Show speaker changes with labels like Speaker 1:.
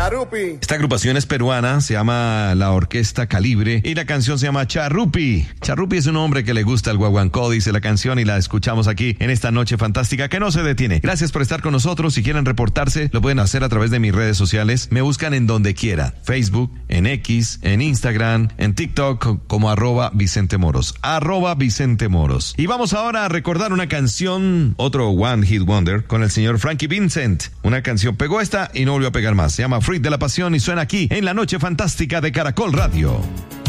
Speaker 1: Charupi.
Speaker 2: Esta agrupación es peruana, se llama la Orquesta Calibre y la canción se llama Charrupi. Charrupi es un hombre que le gusta el guaguancó, dice la canción, y la escuchamos aquí en esta noche fantástica que no se detiene. Gracias por estar con nosotros. Si quieren reportarse, lo pueden hacer a través de mis redes sociales. Me buscan en donde quiera. Facebook, en X, en Instagram, en TikTok como @Vicente Moros. @Vicente Moros. Y vamos ahora a recordar una canción, otro One Hit Wonder, con el señor Frankie Vincent. Una canción pegó esta y no volvió a pegar más. Se llama Freak de la Pasión y suena aquí en la noche fantástica de Caracol Radio.